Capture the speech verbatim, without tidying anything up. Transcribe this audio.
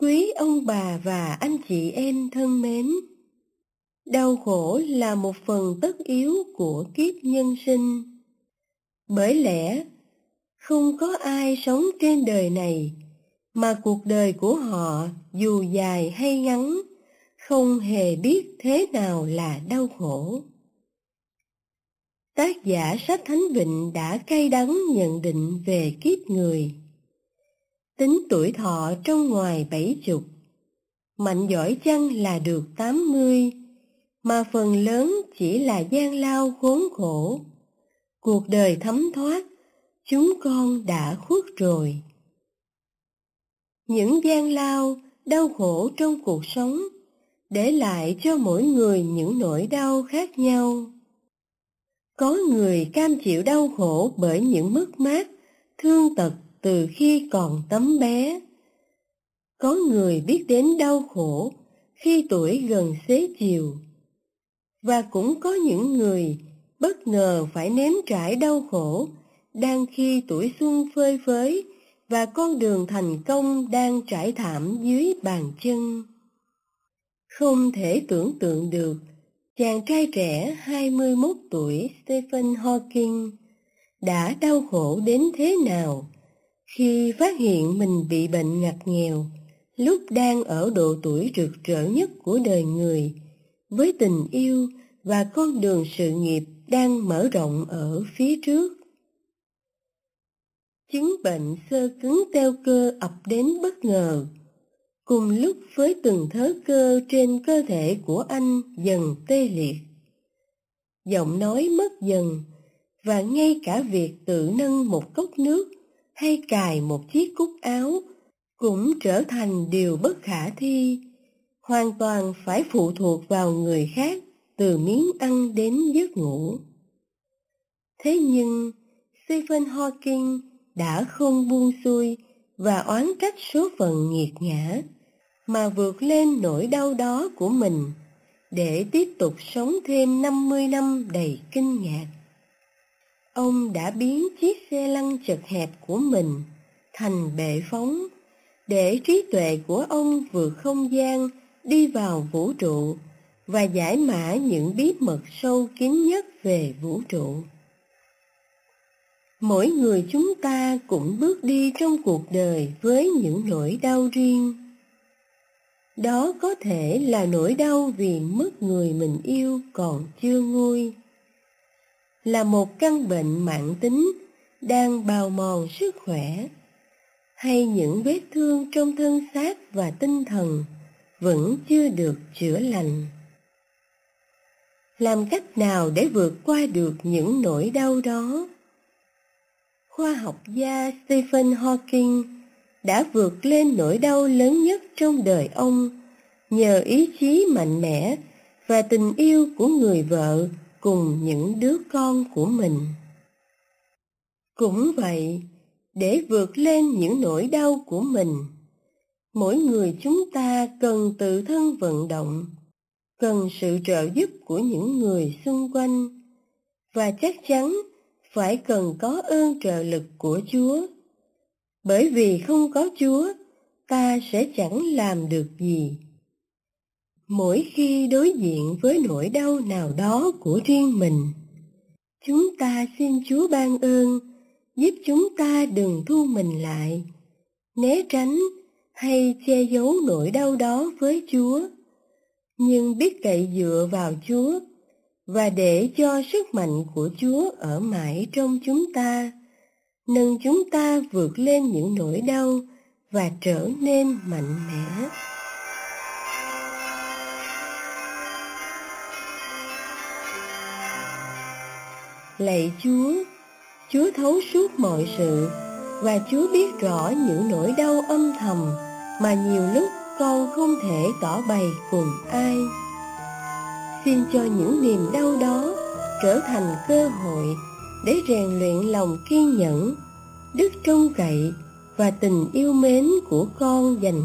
Quý ông bà và anh chị em thân mến, đau khổ là một phần tất yếu của kiếp nhân sinh. Bởi lẽ, không có ai sống trên đời này mà cuộc đời của họ dù dài hay ngắn, không hề biết thế nào là đau khổ. Tác giả sách Thánh Vịnh đã cay đắng nhận định về kiếp người. Tính tuổi thọ trong ngoài bảy chục, mạnh giỏi chăng là được tám mươi, mà phần lớn chỉ là gian lao khốn khổ. Cuộc đời thấm thoát, chúng con đã khuất rồi. Những gian lao, đau khổ trong cuộc sống để lại cho mỗi người những nỗi đau khác nhau. Có người cam chịu đau khổ bởi những mất mát, thương tật từ khi còn tấm bé. Có người biết đến đau khổ khi tuổi gần xế chiều. Và cũng có những người bất ngờ phải nếm trải đau khổ đang khi tuổi xuân phơi phới và con đường thành công đang trải thảm dưới bàn chân. Không thể tưởng tượng được chàng trai trẻ hai mươi mốt tuổi Stephen Hawking đã đau khổ đến thế nào khi phát hiện mình bị bệnh ngặt nghèo lúc đang ở độ tuổi rực rỡ nhất của đời người, với tình yêu và con đường sự nghiệp đang mở rộng ở phía trước. Chứng bệnh xơ cứng teo cơ ập đến bất ngờ, cùng lúc với từng thớ cơ trên cơ thể của anh dần tê liệt. Giọng nói mất dần, và ngay cả việc tự nâng một cốc nước hay cài một chiếc cúc áo cũng trở thành điều bất khả thi, hoàn toàn phải phụ thuộc vào người khác từ miếng ăn đến giấc ngủ. Thế nhưng Stephen Hawking đã không buông xuôi và oán trách số phận nghiệt ngã, mà vượt lên nỗi đau đó của mình để tiếp tục sống thêm năm mươi năm đầy kinh ngạc. Ông đã biến chiếc xe lăn chật hẹp của mình thành bệ phóng, để trí tuệ của ông vượt không gian đi vào vũ trụ và giải mã những bí mật sâu kín nhất về vũ trụ. Mỗi người chúng ta cũng bước đi trong cuộc đời với những nỗi đau riêng. Đó có thể là nỗi đau vì mất người mình yêu còn chưa nguôi, là một căn bệnh mãn tính đang bào mòn sức khỏe, hay những vết thương trong thân xác và tinh thần vẫn chưa được chữa lành. Làm cách nào để vượt qua được những nỗi đau đó? Khoa học gia Stephen Hawking đã vượt lên nỗi đau lớn nhất trong đời ông nhờ ý chí mạnh mẽ và tình yêu của người vợ cùng những đứa con của mình. Cũng vậy, để vượt lên những nỗi đau của mình, mỗi người chúng ta cần tự thân vận động, cần sự trợ giúp của những người xung quanh, và chắc chắn phải cần có ơn trợ lực của Chúa. Bởi vì không có Chúa, ta sẽ chẳng làm được gì. Mỗi khi đối diện với nỗi đau nào đó của riêng mình, chúng ta xin Chúa ban ơn, giúp chúng ta đừng thu mình lại, né tránh hay che giấu nỗi đau đó với Chúa, nhưng biết cậy dựa vào Chúa và để cho sức mạnh của Chúa ở mãi trong chúng ta, nâng chúng ta vượt lên những nỗi đau và trở nên mạnh mẽ. Lạy Chúa, Chúa thấu suốt mọi sự, và Chúa biết rõ những nỗi đau âm thầm mà nhiều lúc con không thể tỏ bày cùng ai. Xin cho những niềm đau đó trở thành cơ hội để rèn luyện lòng kiên nhẫn, đức trông cậy và tình yêu mến của con dành